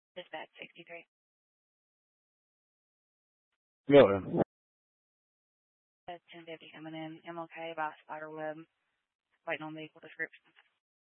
Dispatch 63. Miller. 1050 coming in. MLK by Spiderweb. Waiting on vehicle description.